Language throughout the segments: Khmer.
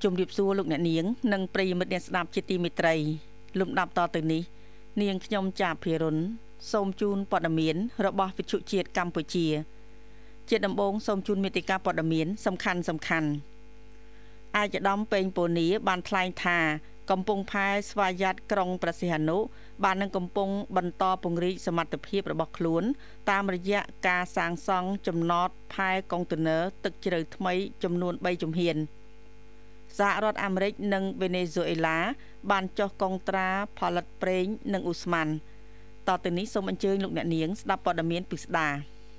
ជំរាបសួរលោកអ្នកនាងនិងប្រិយមិត្តអ្នកស្ដាប់ជាទីមេត្រីលំដាប់តទៅនេះនាងខ្ញុំចាភិរុនសូមជូនព័ត៌មានរបស់វិទ្យុជាតិកម្ពុជាជាដំបូងសូមជូនមេតិកាព័ត៌មានសំខាន់អាយដាមពេញពូនីបានថ្លែងថាកំពង់ផែស្វាយ័តក្រុងព្រះសីហនុបាននឹងកំពុងបន្តពង្រីកសមត្ថភាពរបស់ខ្លួនតាមរយៈការសាងសង់ចំណតផែកុងតឺន័រទឹកជ្រៅថ្មីចំនួន3ជំហានសហរដ្ឋអាមេរិកនិងវេណេស៊ុយអេឡាបានចុះកុងត្រាផលិតប្រេងនិងឧស្ម័នតទៅនេះសូមអញ្ជើញលោកអ្នកនាងស្ដាប់ព័ត៌មានពិស្ដា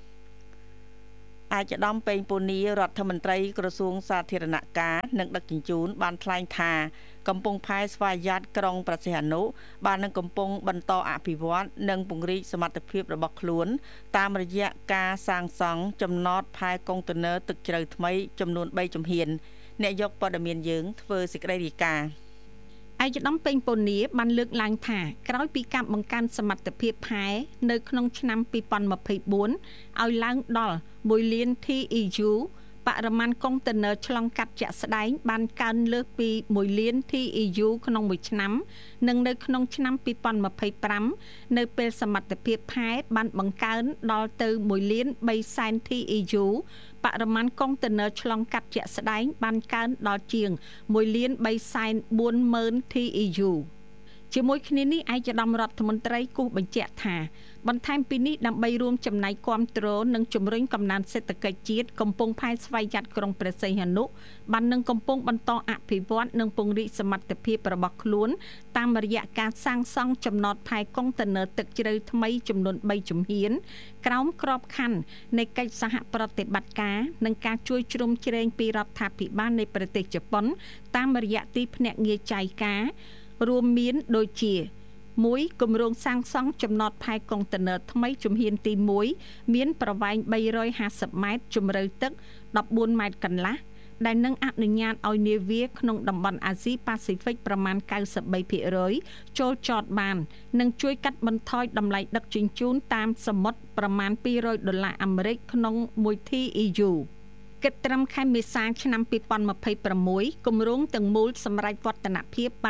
អាយដាមពេញពូនីរដ្ឋមន្ត្រីក្រសួងសាធារណការនិងដឹកជញ្ជូនបានថ្លែងថាកំពង់ផែស្វាយ័តក្រុងព្រះសីហនុបាននឹងកំពុងបន្តអភិវឌ្ឍនិងពង្រីកសមត្ថភាពរបស់ខ្លួនតាមរយៈការសាងសង់ចំណតផែកុងតឺន័រទឹកជ្រៅថ្មីចំនួន3ជំហានអ្នកយកព័ត៌មានយើងធ្វើសេចក្តីរាយការណ៍ឯកឧត្តមពេញពូនីបានលើកឡើងថាក្រោយពីការបង្កើនសមត្ថភាពផែនៅក្នុងឆ្នាំ2024ឲ្យឡើងដល់1លាន TEU បរិមាណកុងតឺន័រឆ្លងកាត់ជាក់ស្ដែងបានកើនលើសពី1លាន TEU ក្នុងមួយឆ្នាំនិងនៅក្នុងឆ្នាំ2025នៅពេលសមត្ថភាពផែបានបង្កើនដល់ទៅ1លាន3សែន TEU បរិមាណកុងតឺន័រឆ្លងកាត់ជាក់ស្ដែងបានកើនដល់ជាង1លាន3សែន40000 TEU ជាមួយគ្នានេះឯកឧត្តមរដ្ឋមន្ត្រីគូសបញ្ជាក់ថាបន្ថែមពីនេះដើម្បីរួមចំណែកគាំទ្រនិងជំរុញកំណើនសេដ្ឋកិច្ចជាតិកំពង់ផែស្វ័យយ័តក្រុងព្រះសីហនុបាននឹងកំពុងបន្តអភិវឌ្ឍនិងពង្រីកសមត្ថភាពរបស់ខ្លួនតាមរយៈការសាងសង់ចំណតផែកុងតឺន័រទឹកជ្រៅថ្មីចំនួន3ជំហានក្រោមក្របខ័ណ្ឌនៃកិច្ចសហប្រតិបត្តិការនិងការជួយជ្រោមជ្រែងពីរដ្ឋាភិបាលនៃប្រទេសជប៉ុនតាមរយៈទីភ្នាក់ងារចៃការរួមមានដូចជា1គម្រោងសាងសង់ចំណតផែកុងតឺន័រថ្មីជំហានទី1មានប្រវែង350ម៉ែត្រជម្រៅទឹក14ម៉ែត្រកន្លះដែលនឹងអនុញ្ញាតឲ្យនាវាក្នុងតំបន់អាស៊ីប៉ាស៊ីហ្វិកប្រមាណ 93% ចូលចតបាននិងជួយកាត់បន្ថយតម្លៃដឹកជញ្ជូនតាមសមុទ្រប្រមាណ$200អាមេរិកក្នុង1 TEUគិតត្រឹមខែមេសាឆ្នាំ2026គម្រោងទាំងមូលសម្រាប់វឌ្ឍនភាពបាន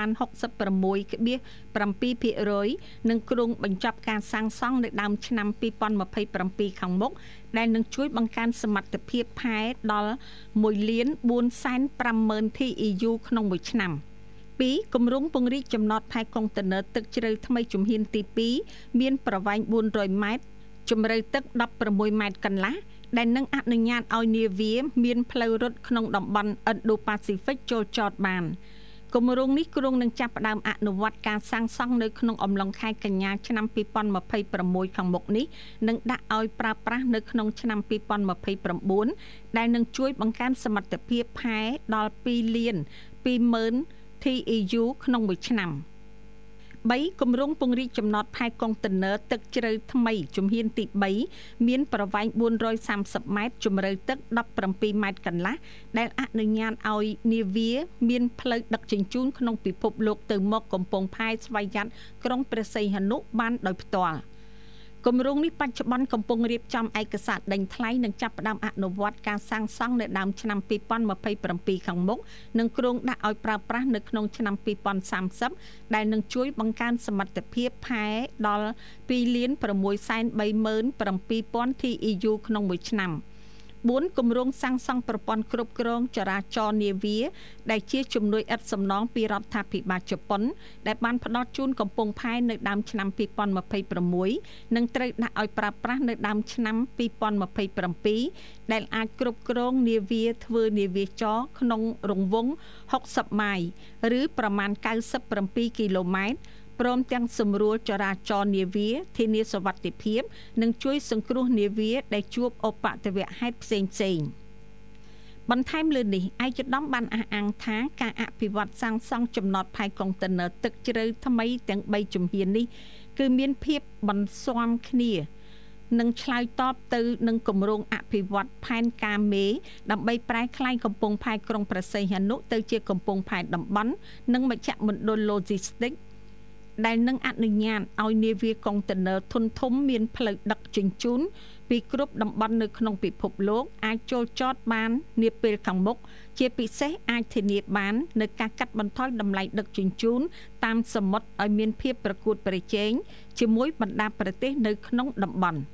66.7% និងគ្រោងបញ្ចប់ការសាងសង់នៅដើមឆ្នាំ2027ខាងមុខដែលនឹងជួយបង្កើនសមត្ថភាពផែដល់1,450,000 TEU ក្នុងមួយឆ្នាំ2គម្រោងពង្រីកចំណតផែកុងតឺន័រទឹកជ្រៅថ្មីជំហានទី2មានប្រវែង400ម៉ែត្រជម្រៅទឹក16ម៉ែត្រកន្លះដែលនឹងអនុញ្ញាតឲ្យនាវាមានផ្លូវរត់ក្នុងតំបន់ Indo-Pacific ចូលចតបានគម្រោងនេះគ្រោងនឹងចាប់ផ្ដើមអនុវត្តការសាងសង់នៅក្នុងអំឡុងខែកញ្ញាឆ្នាំ2026ខាងមុខនេះនិងដាក់ឲ្យប្រើប្រាស់នៅក្នុងឆ្នាំ2029ដែលនឹងជួយបង្កើនសមត្ថភាពផែដល់2លាន20,000 TEU ក្នុងមួយឆ្នាំ3គម្រោងពង្រីកចំណតផែកុងតឺន័រទឹកជ្រៅថ្មីជំហានទី3មានប្រវែង430ម៉ែត្រជម្រៅទឹក17ម៉ែត្រកន្លះដែលអនុញ្ញាតឲ្យនាវាមានផ្លូវដឹកជញ្ជូនក្នុងពិភពលោកទៅមកកំពង់ផែស្វ័យយ័តក្រុងព្រះសីហនុបានដោយផ្ទាល់គម្រោងនេះបច្ចុប្បន្នកំពុងរៀបចំឯកសារដេញថ្លៃនិងចាប់ផ្ដើមអនុវត្តការសាងសង់នៅដើមឆ្នាំ2027ខាងមុខនិងគ្រោងដាក់ឲ្យប្រើប្រាស់នៅក្នុងឆ្នាំ2030ដែលនឹងជួយបង្កើនសមត្ថភាពផែដល់2,637,000 TEU ក្នុងមួយឆ្នាំ4គម្រោងសាងសង់ប្រព័ន្ធគ្រប់គ្រងចរាចរណ៍នាវាដែលជាជំនួយឥតសំណងពីរដ្ឋាភិបាលជប៉ុនដែលបានផ្ដល់ជូនកំពង់ផែនៅដើមឆ្នាំ2026និងត្រូវដាក់ឲ្យប្រើប្រាស់នៅដើមឆ្នាំ2027ដែលអាចគ្រប់គ្រងនាវាធ្វើនាវាចរក្នុងរង្វង់60ម៉ាយឬប្រមាណ97គីឡូម៉ែត្រព្រមទាំងសម្រួលចរាចរណ៍នាវាធានាសុវត្ថិភាពនិងជួយសង្គ្រោះនាវាដែលជួបឧបទ្ទវហេតុផ្សេងៗបន្ថែមលើនេះឯកឧត្តមបានអះអាងថាការអភិវឌ្ឍសាងសង់ចំណតផែកុងតឺន័រទឹកជ្រៅថ្មីទាំង3ជំហាននេះគឺមានភាពបន្ស៊ាំគ្នានិងឆ្លើយតបទៅនឹងគម្រោងអភិវឌ្ឍផែនការមេដើម្បីប្រែក្លាយកំពង់ផែក្រុងព្រះសីហនុទៅជាកំពង់ផែតំបន់និងមជ្ឈមណ្ឌល Logisticsដែលនឹងអនុញ្ញាតឲ្យនាវាកុងតឺន័រធុនធំមានផ្លូវដឹកជជញ្ជូនពីគ្រប់តំបន់នៅក្នុងពិភពលោកអាចចូលចតបាននាពេលខាងមុខជាពិសេសអាចធានាបាននៅការកាត់បន្ថយតម្លៃដឹកជញ្ជូនតាមសមុទ្រឲ្យមានភាពប្រកួតប្រជែងជាមួយបណ្ដាប្រទេសនៅក្នុងតំបន់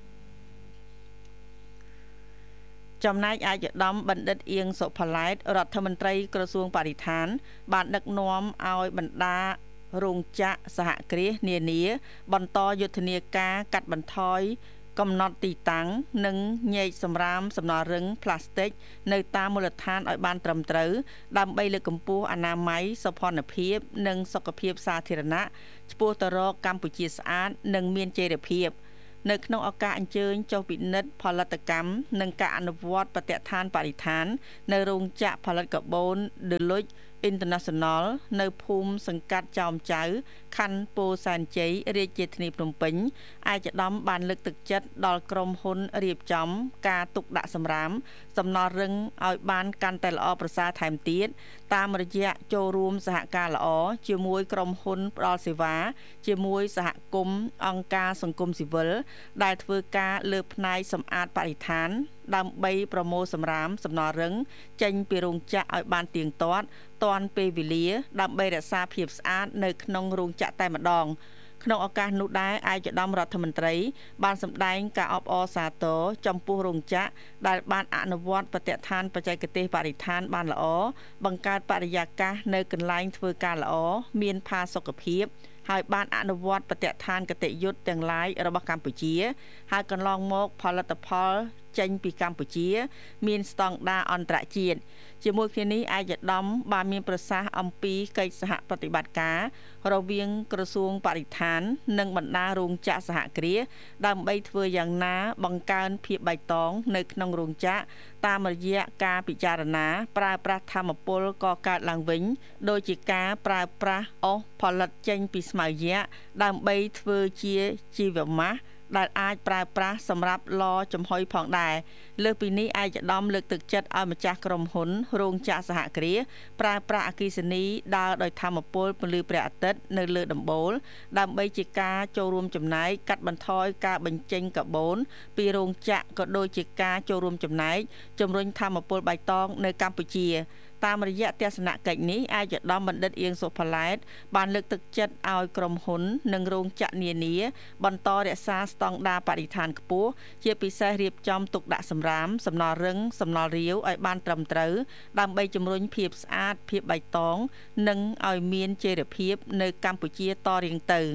ចំណែកឯកឧត្តមបណ្ឌិតអៀងសុផាឡែតរដ្ឋមន្ត្រីក្រសួងបរិស្ថានបានដឹកនាំឲ្យបណ្ដារោងចក្រសហគ្រាសនានាបន្តយុទ្ធនាការកាត់បន្ថយកំណត់ទីតាំងនិងញែកសម្រាមសំណល់រឹងផ្លាស្ទិកនៅតាមមូលដ្ឋានឲ្យបានត្រឹមត្រូវដើម្បីលើកកម្ពស់អនាម័យសោភ័ណភាពនិងសុខភាពសាធារណៈឆ្ពោះទៅរកកម្ពុជាស្អាតនិងមានចីរភាពនៅក្នុងឱកាសអញ្ជើញចុះពិនិត្យផលិតកម្មនិងការអនុវត្តបទដ្ឋានបរិស្ថាននៅរោងចក្រផលិតកាបូន Deloitte International នៅភូមិសង្កាត់ចោមចៅខណ្ឌពោធិ៍សែនជ័យរាជធានីភ្នំពេញឯកឧត្តមបានលើកទឹកចិត្តដល់ក្រុមហ៊ុនរៀបចំការទុកដាក់សម្រាមសំណល់រឹងឲ្យបានកាន់តែល្អប្រសើរថែមទៀតតាមរយៈចូលរួមសហការល្អជាមួយក្រុមហ៊ុនផ្ដល់សេវាជាមួយសហគមន៍អង្គការសង្គមស៊ីវិលដែលធ្វើការលើផ្នែកសម្អាតបរិស្ថានដើម្បីប្រមូលសម្រាមសំណល់រឹងចេញពីរោងចក្រឲ្យបានទៀងទាត់ទាន់ពេលវេលាដើម្បីរក្សាភាពស្អាតនៅក្នុងរោងចក្រតែម្ដងក្នុងឱកាសនោះដែរឯកឧត្តមរដ្ឋមន្ត្រីបានសម្ដែងការអបអរសាទរចំពោះរោងចក្រដែលបានអនុវត្តបទដ្ឋានបច្ចេកទេសបរិស្ថានបានល្អបង្កើតបរិយាកាសនៅកន្លែងធ្វើការល្អមានផាសុកភាពហើយបានអនុវត្តបទដ្ឋានគតិយុត្តទាំងឡាយរបស់កម្ពុជាហើយកន្លងមកផលិតផលចេញពីកម្ពុជាមានស្តង់ដារអន្តរជាតិជាមួយគ្នានេះឯកឧត្តមបានមានប្រសាសន៍អំពីកិច្ចសហប្រតិបត្តិការរវាងក្រសួងបរិស្ថាននិងបណ្ដារោងចក្រសហគ្រាសដើម្បីធ្វើយ៉ាងណាបង្កើនភាពបៃតងនៅក្នុងរោងចក្រតាមរយៈការពិចារណាប្រើប្រាស់ថាមពលកកើតឡើងវិញដោយជាការប្រើប្រាស់អុសផលិតចេញពីស្មៅយក្សដើម្បីធ្វើជាជីវម៉ាសដែលអាចប្រើប្រាស់សម្រាប់ឡចំហុយផងដែរលើសពីនេះឯកឧត្តមលើកទឹកចិត្តឲ្យម្ចាស់ក្រុមហ៊ុនរោងចក្រសហគ្រាសប្រើប្រាស់អគ្គិសនីដើរដោយថាមពលពន្លឺព្រះអាទិត្យនៅលើដំបូលដើម្បីជាការចូលរួមចំណែកកាត់បន្ថយការបញ្ចេញកាបូនពីរោងចក្រក៏ដូចជាការចូលរួមចំណែកជំរុញថាមពលបៃតងនៅកម្ពុជាតាមរយៈទស្សនកិច្ចនេះឯកឧត្តមបណ្ឌិតអៀងសុផាឡែតបានលើកទឹកចិត្តឲ្យក្រុមហ៊ុននិងរោងចក្រនានាបន្តរក្សាស្តង់ដារបរិស្ថានខ្ពស់ជាពិសេសរៀបចំទុកដាក់សម្រាមសំណល់រឹងសំណល់រាវឲ្យបានត្រឹមត្រូវដើម្បីជំរុញភាពស្អាតភាពបៃតងនិងឲ្យមានចីរភាពនៅកម្ពុជាតរៀងទៅ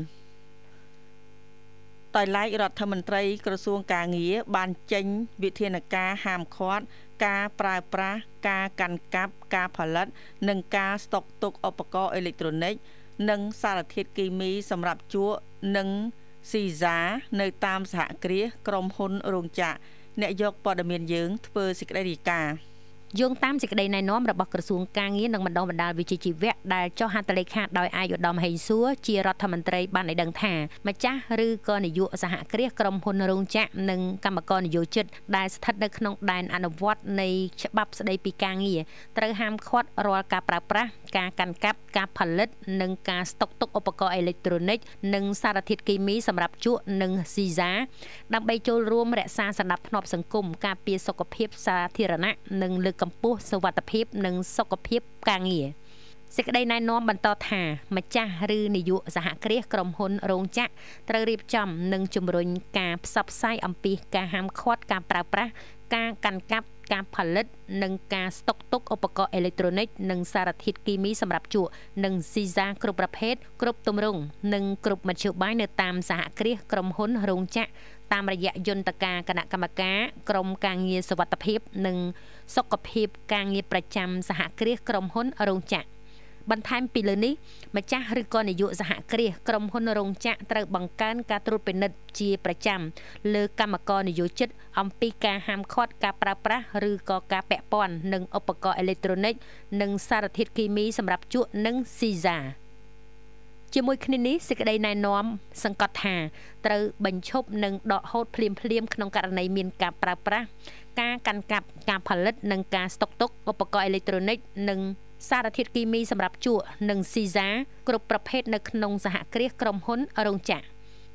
ដោយឡែករដ្ឋមន្ត្រីក្រសួងកាងារបានចេញវិធានការហាមឃាត់ការប្រើប្រាស់ការកាន់កាប់ការផលិតនិងការស្តុកទុកឧបករណ៍អេឡិចត្រូនិកនិងសារធាតុគីមីសម្រាប់ជក់និងស៊ីហ្សានៅតាមសហគ្រាសក្រុមហ៊ុនរោងចក្រអ្នកយកព័ត៌មានយើងធ្វើសេចក្តីរាយការណ៍យោងតាមសេចក្តីណែនាំរបស់ក្រសួងកាងារនិងបណ្ដុះបណ្ដាលវិជ្ជាជីវៈដែលចុះហត្ថលេខាដោយឯកឧត្តមហេងសួរជារដ្ឋមន្ត្រីបានឲ្យដឹងថាម្ចាស់ឬក៏នាយកសហគ្រាសក្រុមហ៊ុនរោងចក្រនិងកម្មករនិយោជិតដែលស្ថិតនៅក្នុងដែនអនុវត្តនៃច្បាប់ស្តីពីកាងារត្រូវហាមឃាត់រាល់ការប្រើប្រាស់ការកាន់កាប់ការផលិតនិងការស្តុកទុកឧបករណ៍អេឡិចត្រូនិកនិងសារធាតុគីមីសម្រាប់ជក់និងស៊ីហ្សាដើម្បីចូលរួមរក្សាសណ្ដាប់ធ្នាប់សង្គមការពារសុខភាពសាធារណៈនិងលើកកម្ពស់សុវត្ថិភាពនិងសុខភាពការងារសេចក្តីណែនាំបន្តថាម្ចាស់ឬនាយកសហគ្រាសក្រុមហ៊ុនរោងចក្រត្រូវរៀបចំនិងជំរុញការផ្សព្វផ្សាយអំពីការហាមឃាត់ការប្រើប្រាស់ការកាន់កាប់ការផលិតនិងការស្តុកទុកឧបករណ៍អេឡិចត្រូនិកនិងសារធាតុគីមីសម្រាប់ជក់និងស៊ីហ្សាគ្រប់ប្រភេទគ្រប់ទម្រង់និងគ្រប់មធ្យោបាយនៅតាមសហគ្រាសក្រុមហ៊ុនរោងចក្រតាមរយៈយន្តការគណៈកម្មការក្រមការងារសុវត្ថិភាពនិងសុខភាពការងារប្រចាំសហគ្រាសក្រុមហ៊ុនរោងចក្របន្ថែមពីលើនេះម្ចាស់ឬក៏នាយកសហគ្រាសក្រុមហ៊ុនរោងចក្រត្រូវបង្កើនការត្រួតពិនិត្យជាប្រចាំលើកម្មករនិយោជិតអំពីការហាមឃាត់ការប្រើប្រាស់ឬក៏ការពាក់ព័ន្ធនឹងឧបករណ៍អេឡិចត្រូនិកនិងសារធាតុគីមីសម្រាប់ជក់និងស៊ីហ្សាជាមួយគ្នានេះសេចក្តីណែនាំសង្កត់ថាត្រូវបញ្ឈប់និងដកហូតភ្លាមក្នុងករណីមានការប្រើប្រាស់ការកាន់កាប់ការផលិតនិងការស្តុកទុកឧបករណ៍អេឡិចត្រូនិកនិងសារធាតុគីមីសម្រាប់ជក់និងស៊ីហ្សាគ្រប់ប្រភេទនៅក្នុងសហគ្រាសក្រុមហ៊ុនរោងចក្រទ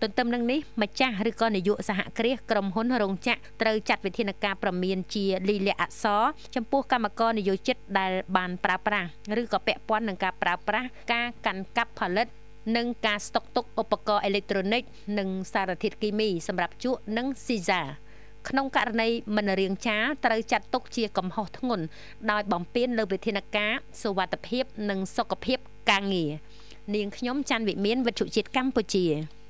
ទន្ទឹមនឹងនេះម្ចាស់ឬក៏នាយកសហគ្រាសក្រុមហ៊ុនរោងចក្រត្រូវចាត់វិធានការប្រមានជាលិលាអក្សរចំពោះកម្មករនិយោជិតដែលបានប្រើប្រាស់ឬក៏ពាក់ព័ន្ធនឹងការប្រើប្រាស់ការកាន់កាប់ផលិតនិងការស្តុកទុកឧបករណ៍អេឡិចត្រូនិកនិងសារធាតុគីមីសម្រាប់ជក់និងស៊ីសាក្នុងករណីមិនរាងចាលត្រូវចាត់ទុកជាកំហុសធ្ងន់ដោយបំពានលើវិធានការសុវត្ថិភាពនិងសុខភាពការងារនាងខ្ញុំច័ន្ទវិមានវិទ្យុជាតិកម្ពុជា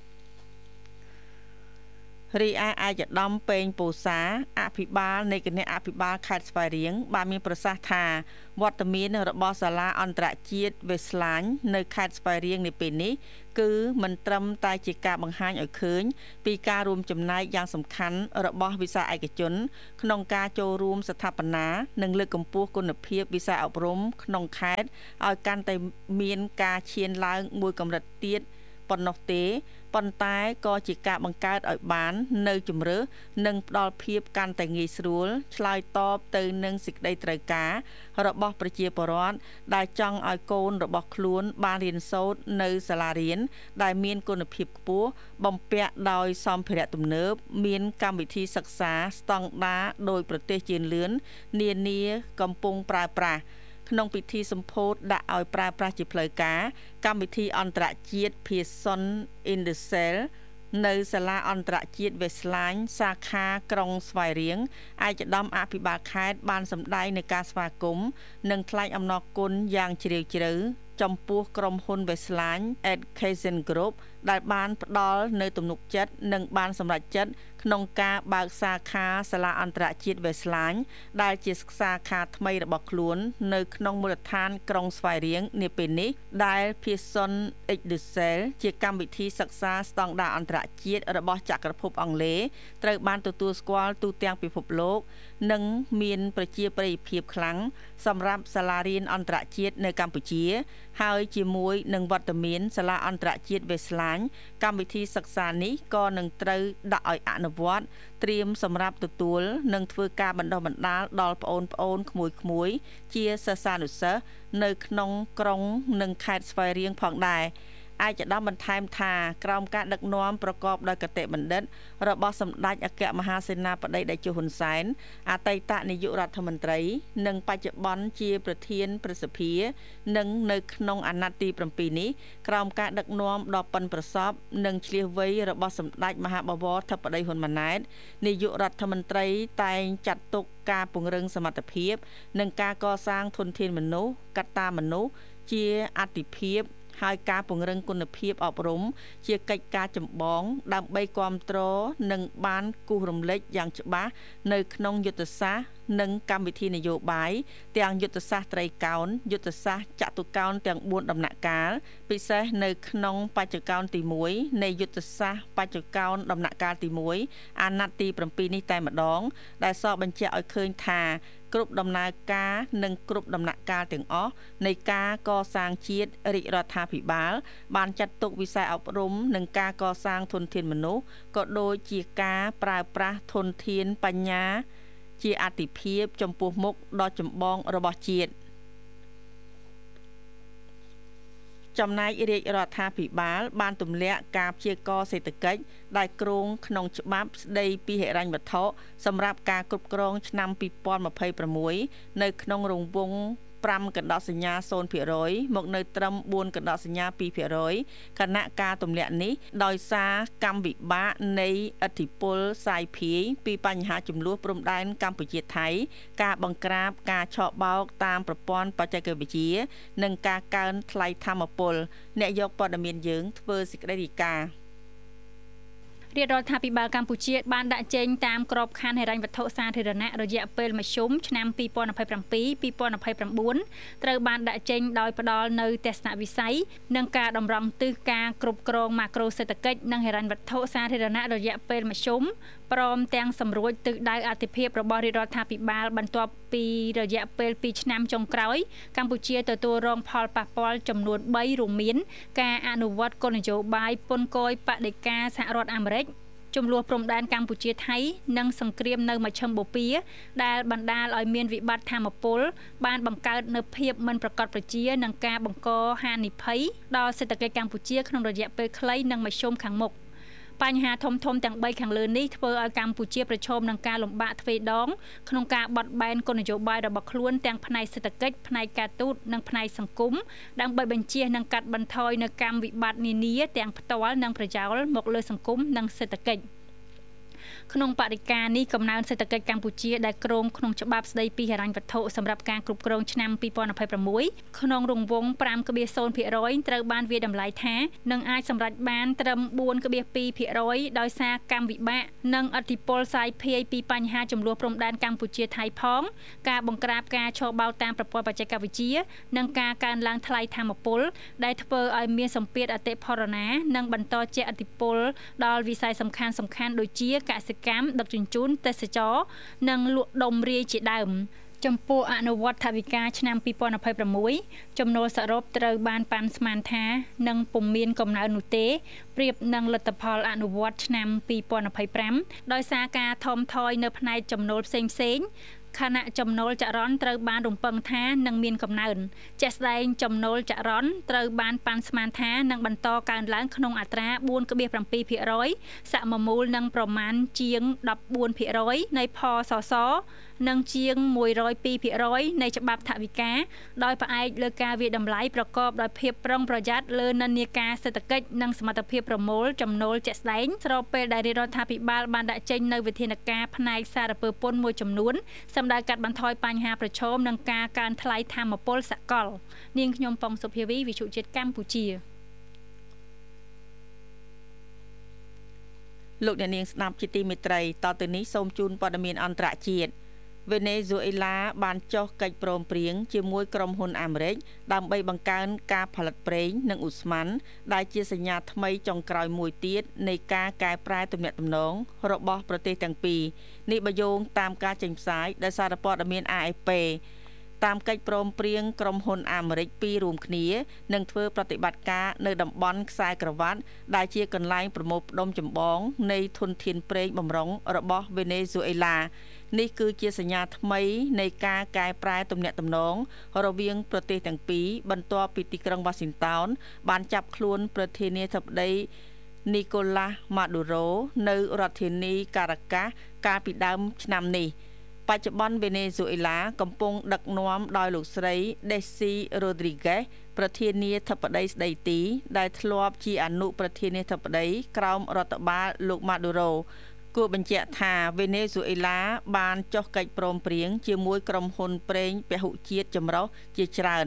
រីឯអាយដាមពេងពូសាអភិបាលនៃគណៈអភិបាលខេត្តស្វាយរៀងបានមានប្រសាសន៍ថាវត្តមានរបស់សាលាអន្តរជាតិវេស្លាញនៅខេត្តស្វាយរៀងនាពេលនេះគឺមិនត្រឹមតែជាការបង្ហាញឲ្យឃើញពីការរួមចំណែកយ៉ាងសំខាន់របស់វិស័យឯកជនក្នុងការចូលរួមស្ថាបនានិងលើកកម្ពស់គុណភាពវិស័យអប់រំក្នុងខេត្តឲ្យកាន់តែមានការឈានឡើងមួយកម្រិតទៀតប៉ុណ្ណោះទេប៉ុន្តែក៏ជាការបង្កើតឲ្យបាននៅជំរឿនិងផ្ដល់ភាពកាន់តែងាយស្រួលឆ្លើយតបទៅនឹងសេចក្តីត្រូវការរបស់ប្រជាពលរដ្ឋដែលចង់ឲ្យកូនរបស់ខ្លួនបានរៀនសូត្រនៅសាលារៀនដែលមានគុណភាពខ្ពស់បំពាក់ដោយសម្ភារៈទំនើបមានកម្មវិធីសិក្សាស្តង់ដារដោយប្រទេសជឿនលឿននានាកំពុងប្រើប្រាស់ក្នុងពិធីសម្ពោធដាក់ឲ្យប្រើប្រាស់ជាផ្លូវការកម្មវិធីអន្តរជាតិ Pearson in the Cell នៅសាលាអន្តរជាតិវេស្លាញសាខាក្រុងស្វាយរៀងឯកឧត្តមអភិបាលខេត្តបានសម្ដែងនៅការស្វាគមន៍និងថ្លែងអំណរគុណយ៉ាងជ្រាលជ្រៅចំពោះក្រុមហ៊ុនវេស្លាញ Education Group ដែលបានផ្ដល់នៅទំនុកចិត្តនិងបានសម្រេចចិត្តក្នុងការបើកសាខាសាលាអន្តរជាតិវេស្លាញដែលជាសាខាថ្មីរបស់ខ្លួននៅក្នុងមូលដ្ឋានក្រុងស្វាយរៀងនាពេលនេះដែល Pearson Excel ជាកម្មវិធីសិក្សាស្តង់ដារអន្តរជាតិរបស់ចក្រភពអង់គ្លេសត្រូវបានទទួលស្គាល់ទូទាំងពិភពលោកនិងមានប្រជាប្រិយភាពខ្លាំងសម្រាប់សាលារៀនអន្តរជាតិនៅកម្ពុជាហើយជាមួយនឹងវត្តមានសាលាអន្តរជាតិវេស្លាញកម្មវិធីសិក្សានេះក៏នឹងត្រូវដាក់ឲ្យអនុវត្តត្រៀមសម្រាប់ទទួលនិងធ្វើការបណ្ដុះបណ្ដាលដល់ប្អូនក្មួយៗជាសិស្សានុសិស្សនៅក្នុងក្រុងនិងខេត្តស្វាយរៀងផងដែរឯកឧត្តមបន្ថែមថាក្រោមការដឹកនាំប្រកបដោយគតិបណ្ឌិតរបស់សម្ដេចអគ្គមហាសេនាបតីតេជោហ៊ុនសែនអតីតនាយករដ្ឋមន្ត្រីនិងបច្ចុប្បន្នជាប្រធានព្រឹទ្ធសភានិងនៅក្នុងអាណត្តិទី7នេះក្រោមការដឹកនាំដ៏ប៉ិនប្រសប់និងឆ្លៀសវៃរបស់សម្ដេចមហាបវរធិបតីហ៊ុនម៉ាណែតនាយករដ្ឋមន្ត្រីតែងចាត់ទុកការពង្រឹងសមត្ថភាពនិងការកសាងធនធានមនុស្សកត្តាមនុស្សជាអាទិភាពហើយការពង្រឹងគុណភាពអប់រំជាកិច្ចការចម្បងដើម្បីគ្រប់គ្រងនិងបានគូសរំលេចយ៉ាងច្បាស់នៅក្នុងយុទ្ធសាស្ត្រនិងកម្មវិធីនយោបាយទាំងយុទ្ធសាស្ត្រត្រីកោណយុទ្ធសាស្ត្រចតុកោណទាំង4ដំណាក់កាលពិសេសនៅក្នុងបច្ចុប្បន្នទី1នៃយុទ្ធសាស្ត្របច្ចុប្បន្នដំណាក់កាលទី1អាណត្តិទី7នេះតែម្ដងដែលសរបញ្ជាក់ឲ្យឃើញថាគ្រប់ដំណើរការនិងគ្រប់ដំណាក់កាលទាំងអស់នៃការកសាងជាតិរាជរដ្ឋាភិបាលបានចាត់ទុកវិស័យអប់រំនិងការកសាងធនធានមនុស្សក៏ដូចជាការប្រើប្រាស់ធនធានបញ្ញាជាអាទិភាពចំពោះមុខដ៏ចម្បងរបស់ជាតិចំណែករាជរដ្ឋាភិបាលបានទម្លាក់ការព្យាករណ៍សេដ្ឋកិច្ចដែលគ្រោងក្នុងច្បាប់ស្តីពីហិរញ្ញវត្ថុសម្រាប់ការគ្រប់គ្រងឆ្នាំ2026នៅក្នុងរង្វង់5កណ្ដោសញ្ញា 0% មកនៅត្រឹម4កណ្ដោសញ្ញា 2% ខណៈការទម្លាក់នេះដោយសារកម្មវិបាកនៃឥទ្ធិពលសាយភាយពីបញ្ហាចំនួនព្រំដែនកម្ពុជាថៃការបង្ក្រាបការឆបោកតាមប្រព័ន្ធបច្ចេកវិទ្យានិងការកើនថ្លៃធម្មពលអ្នកយកព័ត៌មានយើងធ្វើសេចក្តីរាយការណ៍រាជរដ្ឋាភិបាលកម្ពុជាបានដាក់ចេញតាមក្របខ័ណ្ឌហិរញ្ញវត្ថុសាធារណៈរយៈពេលមធ្យមឆ្នាំ2027-2029ត្រូវបានដាក់ចេញដោយផ្ដល់នៅទស្សនវិស័យនិងការតម្រង់ទិសការគ្រប់គ្រងម៉ាក្រូសេដ្ឋកិច្ចនិងហិរញ្ញវត្ថុសាធារណៈរយៈពេលមធ្យមព្រមទាំងសម្រួចទិសដៅអាទិភាពរបស់រាជរដ្ឋាភិបាលបន្ទាប់ពីរយៈពេល2ឆ្នាំចុងក្រោយកម្ពុជាទទួលរងផលប៉ះពាល់ចំនួន3រួមមានការអនុវត្តគោលនយោបាយពន្ធគយបដិការសហរដ្ឋអាមេរិកចំនួនព្រំដែនកម្ពុជាថៃនិងសង្គ្រាមនៅមជ្ឈិមបូព៌ាដែលបណ្ដាលឲ្យមានវិបត្តិធម្មពលបានបង្កើតនូវភាពមិនប្រកបប្រជានិងការបង្កហានិភ័យដល់សេដ្ឋកិច្ចកម្ពុជាក្នុងរយៈពេលខ្លីនិងមធ្យមខាងមុខបញ្ហាធំៗទាំង3ខាងលើនេះធ្វើឲ្យកម្ពុជាប្រឈមនឹងការលំបាកទ្វេដងក្នុងការបត់បែនគោលនយោបាយរបស់ខ្លួនទាំងផ្នែកសេដ្ឋកិច្ចផ្នែកការទូតនិងផ្នែកសង្គមដើម្បីបញ្ជៀសនិងកាត់បន្ថយនូវកម្មវិបត្តិនានាទាំងផ្ទាល់និងប្រយោលមកលើសង្គមនិងសេដ្ឋកិច្ចក្នុងបរិការនេះកំណើនសេដ្ឋកិច្ចកម្ពុជាដែលគ្រោងក្នុងច្បាប់ស្តីពីហិរញ្ញវត្ថុសម្រាប់ការគ្រប់គ្រងឆ្នាំ2026ក្នុងរង្វង់ 5.0% ត្រូវបានវាយតម្លៃថានឹងអាចសម្រេចបានត្រឹម 4.2% ដោយសារកម្មវិបាកនិងឥទ្ធិពលសាយភាយពីបញ្ហាចំនួនព្រំដែនកម្ពុជាថៃផងការបង្ក្រាបការឆបោកតាមប្រព័ន្ធបច្ចេកវិទ្យានិងការកើនឡើងថ្លៃថាមពលដែលធ្វើឲ្យមានសម្ពាធអតិផរណានិងបន្តជះឥទ្ធិពលដល់វិស័យសំខាន់ៗដូចជាកសិកម្មដឹកជញ្ជូនទេសចរនិងលក់ដុំរាយជាដើមចំពោះអនុវត្តថវិកាឆ្នាំ2026ចំណូលសរុបត្រូវបានប៉ាន់ស្មានថានឹងពុំមានកំណើននោះទេប្រៀបនឹងលទ្ធផលអនុវត្តឆ្នាំ2025ដោយសារការថមថយនៅផ្នែកចំណូលផ្សេងៗខណៈចំណូលចរន្តត្រូវបានរំពឹងថានឹងមានកំណើនជាក់ស្ដែងចំណូលចរន្តត្រូវបានប៉ាន់ស្មានថានឹងបន្តកើនឡើងក្នុងអត្រា 4.7% សមមូលនឹងប្រមាណជាង 14% នៃផសសនិងជាង 102% នៃច្បាប់ថវិកាដោយផ្អែកលើការវាយតម្លៃប្រកបដោយភាពប្រុងប្រយ័ត្នលើនិន្នាការសេដ្ឋកិច្ចនិងសមត្ថភាពប្រមូលចំណូលជាក់ស្ដែងស្របពេលដែលរដ្ឋាភិបាលបានដាក់ចេញនូវវិធានការផ្នែកសារពើពន្ធមួយចំនួនសម្រាប់កាត់បន្ថយបញ្ហាប្រឈមនឹងការកើនថ្លៃថាមពលសកលនាងខ្ញុំប៉ុងសុភាវីវិទ្យុជាតិកម្ពុជាលោកអ្នកនាងស្ដាប់ជាទីមេត្រីតទៅនេះសូមជូនព័ត៌មានអន្តរជាតិវេណេស៊ុយអេឡាបានចុះកិច្ចព្រមព្រៀងជាមួយក្រុមហ៊ុនអាមេរិកដើម្បីបង្កើនការផលិតប្រេងនិងឧស្ម័នដែលជាសញ្ញាថ្មីចុងក្រោយមួយទៀតនៃការកែប្រែទំនាក់ទំនងរបស់ប្រទេសទាំងពីរនេះបើយោងតាមការចេញផ្សាយដោយសារព័ត៌មាន AFP តាមកិច្ចព្រមព្រៀងក្រុមហ៊ុនអាមេរិកពីររួមគ្នានឹងធ្វើប្រតិបត្តិការនៅតំបន់ខ្សែក្រវ៉ាត់ដែលជាកន្លែងប្រមូលផ្ដុំចម្បងនៃធនធានប្រេងបម្រុងរបស់វេណេស៊ុយអេឡានេះគឺជាសញ្ញាថ្មីនៃការកែប្រែទំនាក់ទំនងរវាងប្រទេសទាំងពីរបន្ទាប់ពីទីក្រុងវ៉ាស៊ីនតោនបានចាប់ខ្លួនប្រធានាធិបតីនីកូឡាស់ម៉ាឌូរ៉ូនៅរដ្ឋធានីការ៉ាកាសកាលពីដើមឆ្នាំនេះបច្ចុប្បន្នវេណេស៊ុយអេឡាកំពុងដឹកនាំដោយលោកស្រី Desi Rodriguez ប្រធានាធិបតីស្ដីទីដែលធ្លាប់ជាអនុប្រធានាធិបតីក្រោមរដ្ឋបាលលោក Maduro គួរបញ្ជាក់ថាវេណេស៊ុយអេឡាបានចុះកិច្ចព្រមព្រៀងជាមួយក្រុមហ៊ុនប្រេងពហុជាតិចម្រុះជាច្រើន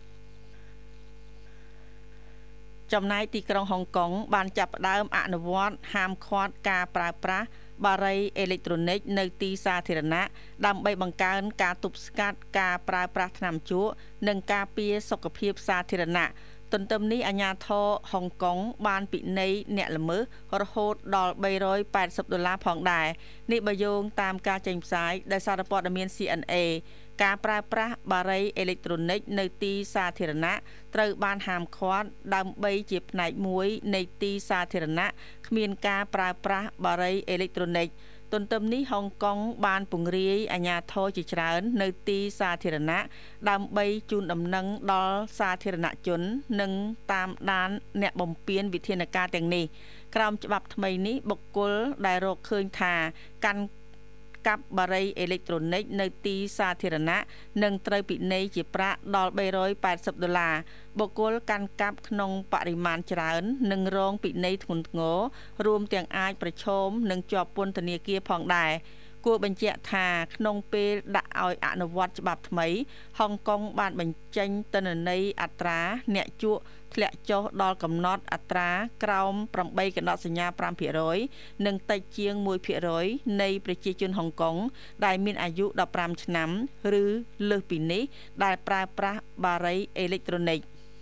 ចំណែកទីក្រុងហុងកុងបានចាប់ផ្ដើមអនុវត្តហាមឃាត់ការប្រើប្រាស់បារីអេឡិចត្រូនិកនៅទីសាធារណៈដើម្បីបង្កើនការទប់ស្កាត់ការប្រើប្រាស់ថ្នាំជក់និងការពារសុខភាពសាធារណៈទន្ទឹមនេះអាជ្ញាធរហុងកុងបានពិន័យអ្នកល្មើសរហូតដល់$380ផងដែរនេះបើយោងតាមការចេញផ្សាយដោយសារព័ត៌មាន CNA ការប្រើប្រាស់បារីអេឡិចត្រូនិកនៅទីសាធារណៈត្រូវបានហាមឃាត់ដើម្បីជាផ្នែកមួយនៃទីសាធារណៈគ្មានការប្រើប្រាស់បារីអេឡិចត្រូនិកទន្ទឹមនេះហុងកុងបានពង្រាយអាជ្ញាធរជាច្រើននៅទីសាធារណៈដើម្បីជូនដំណឹងដល់សាធារណជននិងតាមដានអ្នកបំពានវិធានការទាំងនេះក្រោមច្បាប់ថ្មីនេះបុគ្គលដែលរកឃើញថាកាន់កាប់បារីអេឡិចត្រូនិកនៅទីសាធារណៈនឹងត្រូវពិន័យជាប្រាក់ដល់$380បុគ្គលកាន់កាប់ក្នុងបរិមាណច្រើននឹងរងពិន័យធ្ងន់ធ្ងររួមទាំងអាចប្រឈមនឹងជាប់ពន្ធនាគារផងដែរគួរបញ្ជាក់ថាក្នុងពេលដាក់ឲ្យអនុវត្តច្បាប់ថ្មីហុងកុងបានបញ្ចេញទិន្នន័យអត្រាអ្នកជក់ធ្លាក់ចុះដល់កំណត់អត្រាក្រោម8កណ្ដោសញ្ញា 5% និងតិចជាង 1% នៃប្រជាជនហុងកុងដែលមានអាយុ15ឆ្នាំឬលើសពីនេះដែលប្រើប្រាស់បារីអេឡិចត្រូនិក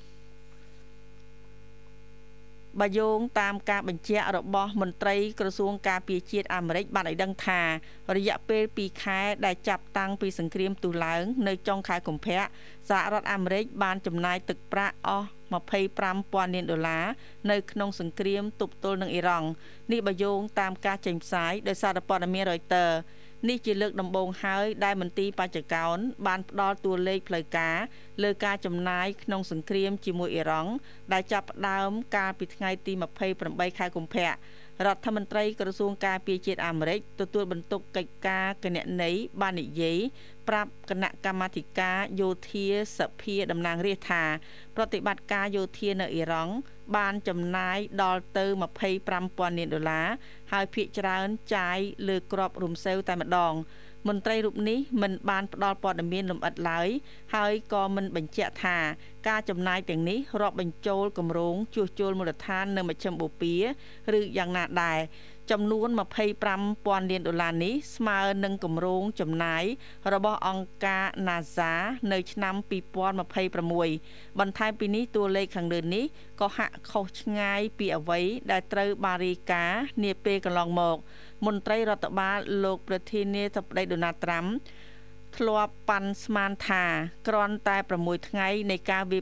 បើយោងតាមការបញ្ជាក់របស់មន្ត្រីក្រសួងការពារជាតិអាមេរិកបានឲ្យដឹងថារយៈពេល2ខែដែលចាប់តាំងពីសង្គ្រាមទូឡើងនៅចុងខែកុម្ភៈសហរដ្ឋអាមេរិកបានចំណាយទឹកប្រាក់អស់$25,000 លាននៅក្នុងសង្គ្រាមទប់ទល់នឹងអ៊ីរ៉ង់នេះបើយោងតាមការចេញផ្សាយដោយសារព័ត៌មាន Reuters នេះជាលើកដំបូងហើយដែលមន្ទីរបច្ចកោណបានផ្ដល់តួលេខផ្លូវការលើការចំណាយក្នុងសង្គ្រាមជាមួយអ៊ីរ៉ង់ដែលចាប់ផ្ដើមកាលពីថ្ងៃទី28ខែកុម្ភៈរដ្ឋមន្ត្រីក្រសួងការពារជាតិអាមេរិកទទួលបន្ទុកកិច្ចការគណនេយ្យបាននិយាយប្រាប់គណៈកម្មាធិការយោធាសភាតំណាងរាស្ត្រថាប្រតិបត្តិការយោធានៅអ៊ីរ៉ង់បានចំណាយដល់ទៅ$25,000 លានហើយភាគច្រើនចាយលើក្របរំសេវតែម្ដងមន្ត្រីរូបនេះមិនបានផ្ដល់ព័ត៌មានលម្អិតឡើយហើយក៏មិនបញ្ជាក់ថាការចំណាយទាំងនេះរាប់បញ្ចូលគម្រោងជួសជុលមូលដ្ឋាននៅមជ្ឈមបូព៌ាឬយ៉ាងណាដែរចំនួន$25,000 លាននេះស្មើនឹងគម្រោងចំណាយរបស់អង្គការ NASA នៅឆ្នាំ2026បន្ថែមពីនេះតួលេខខាងលើនេះក៏ហាក់ខុសឆ្ងាយពីអ្វីដែលត្រូវបានរាយការណ៍នាពេលកន្លងមកមន្ត្រីរដ្ឋបាលលោកប្រធានាធិបតីដូណាល់ត្រាំធ្លាប់ប៉ាន់ស្មានថាគ្រាន់តែ6ថ្ងៃនៃការវា